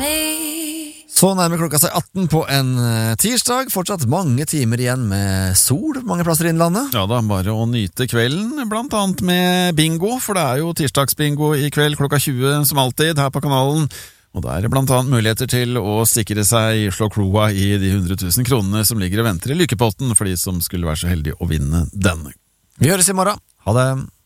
Så nærmer klokka seg 18 på en tirsdag. Fortsatt mange timer igjen med sol mange plasser i innlandet. Ja da, bare å nyte kvelden, blant annet med bingo, for det er jo tirsdagsbingo i kveld klokka 20 som alltid her på kanalen. Og det er blant annet muligheter til å sikre seg slå kloa i de 100 000 kronene som ligger og venter i lykkepotten for de som skulle være så heldige å vinne denne. Vi høres i morgen. Ha det!